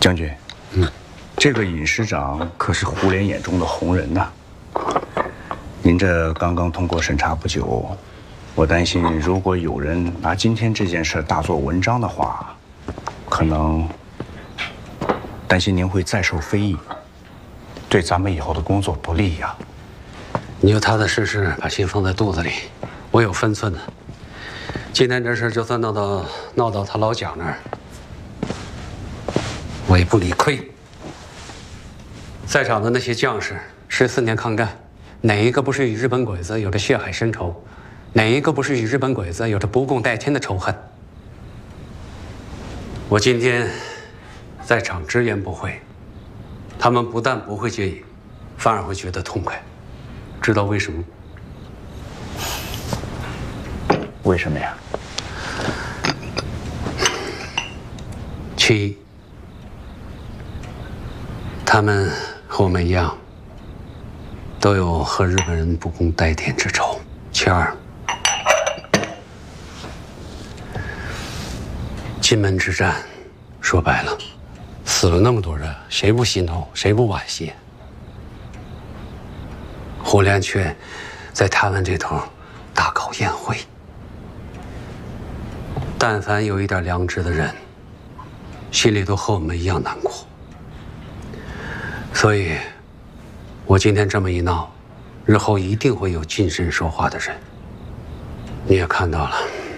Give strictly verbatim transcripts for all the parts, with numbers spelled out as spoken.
将军，嗯，这个尹师长可是胡琏眼中的红人呐。您这刚刚通过审查不久，我担心如果有人拿今天这件事大做文章的话，可能担心您会再受非议，对咱们以后的工作不利呀。 你就踏踏实实把心放在肚子里，我有分寸的。今天这事就算闹到闹到他老蒋那儿，我也不理亏。在场的那些将士，十四年抗战，哪一个不是与日本鬼子有着血海深仇？哪一个不是与日本鬼子有着不共戴天的仇恨？我今天在场直言不讳，他们不但不会介意，反而会觉得痛快。知道为什么？ 为什么呀？ 其一，他们和我们一样，都有和日本人不共戴天之仇。其二，金门之战，说白了，死了那么多人，谁不心痛，谁不惋惜？胡琏却在他们这头大搞宴会。但凡有一点良知的人，心里都和我们一样难过。所以，我今天这么一闹，日后一定会有近身说话的人。你也看到了，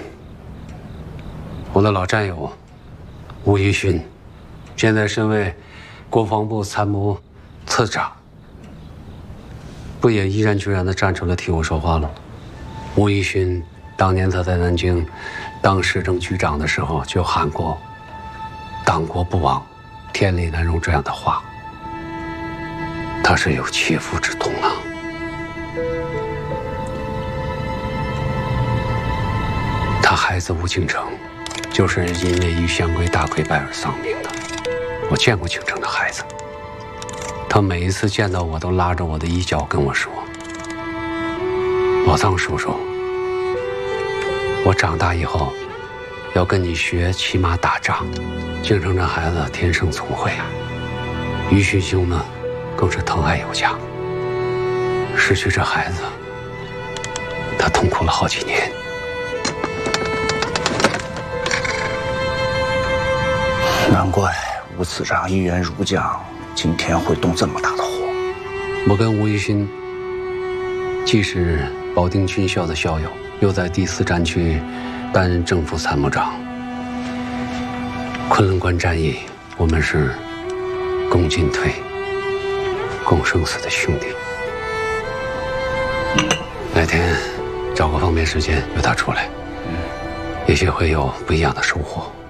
我的老战友吴一勋，现在身为国防部参谋次长，不也毅然决然地站出来替我说话了？吴一勋当年他在南京当市政局长的时候，就喊过“党国不亡，天理难容”这样的话。他是有切肤之痛啊。他孩子吴敬城，就是因为于祥贵大溃败而丧命的。我见过敬城的孩子，他每一次见到我都拉着我的衣角跟我说：“宝藏叔叔，我长大以后要跟你学骑马打仗。”敬城这孩子天生聪慧啊。于勋兄呢，更是疼爱有加。失去这孩子，他痛苦了好几年。 难怪吴次长一员儒将，今天会动这么大的火。 我跟吴一勋既是保定军校的校友，又在第四战区担任政府参谋长。昆仑关战役，我们是共进退、共生死的兄弟。哪天找个方便时间约他出来，也许会有不一样的收获。